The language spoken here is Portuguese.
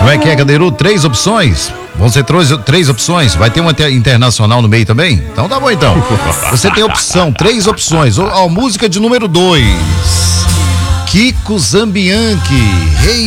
Como é que é, Cadeiru? 3 opções? Vão ser 3 opções? Vai ter uma internacional no meio também? Então tá bom então. Você tem opção, 3 opções. Música de número 2. Kiko Zambianchi, Rei